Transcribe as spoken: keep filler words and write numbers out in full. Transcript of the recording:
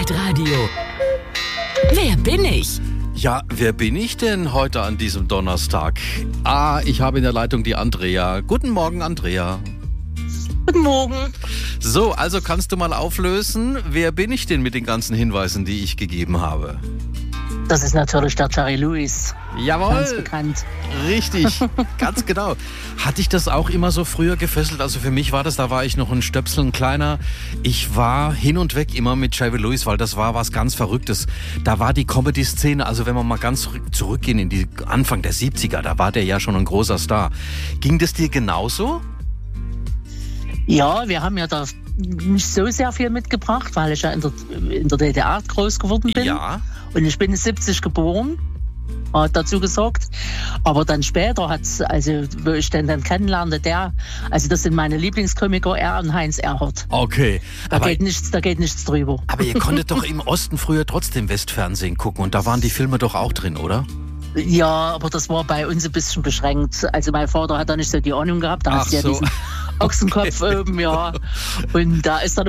Hitradio. Wer bin ich? Ja, wer bin ich denn heute an diesem Donnerstag? Ah, ich habe in der Leitung die Andrea. Guten Morgen, Andrea. Guten Morgen. So, also kannst du mal auflösen, wer bin ich denn mit den ganzen Hinweisen, die ich gegeben habe? Das ist natürlich der Jerry Lewis. Jawohl. Ganz bekannt. Richtig, ganz genau. Hatte ich das auch immer so früher gefesselt? Also für mich war das, da war ich noch ein Stöpsel, ein kleiner. Ich war hin und weg immer mit Jerry Lewis, weil das war was ganz Verrücktes. Da war die Comedy-Szene, also wenn wir mal ganz zurück, zurückgehen in die Anfang der siebziger, da war der ja schon ein großer Star. Ging das dir genauso? Ja, wir haben ja da nicht so sehr viel mitgebracht, weil ich ja in der, in der D D R groß geworden bin. Ja. Und ich bin siebzig geboren, hat dazu gesagt. Aber dann später hat's, also wo ich den dann kennenlernte, der, also das sind meine Lieblingskomiker, er und Heinz Erhardt. Okay. Da Aber, geht nichts, da geht nichts drüber. aber ihr konntet doch im Osten früher trotzdem Westfernsehen gucken und da waren die Filme doch auch drin, oder? Ja, aber das war bei uns ein bisschen beschränkt. Also mein Vater hat da nicht so die Ahnung gehabt, da Ach hast du ja so. diesen Ochsenkopf oben, ja. Und da ist dann